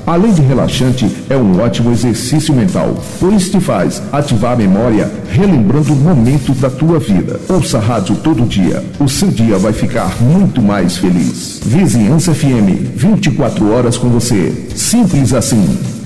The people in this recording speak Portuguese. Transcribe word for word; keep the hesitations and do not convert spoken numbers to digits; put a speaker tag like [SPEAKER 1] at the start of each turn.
[SPEAKER 1] Além de relaxante, é um ótimo exercício mental, pois te faz ativar a memória, relembrando momentos da tua vida. Ouça a rádio todo dia, o seu dia vai ficar muito mais feliz. Vizinhança F M, vinte e quatro horas com você. Simples assim.